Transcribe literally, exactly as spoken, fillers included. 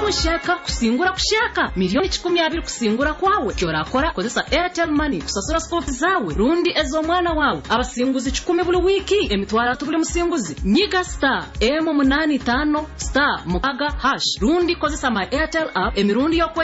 mushaka kusingura kushaka miliyoni kikumi abiri kusingura kwawe kyora akora kozesa Airtel Money kusasura school zawe rundi ezo mwana wawe abasinguzi kikumi buli wiki emitwara tubuli musinguzi nyiga star M munani tano star mukaga hash rundi kozesa my Airtel app emirundi yo